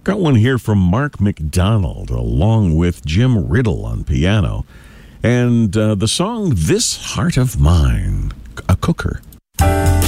Got one here from Mark McDonald, along with Jim Riddle on piano. And the song This Heart of Mine, a cooker.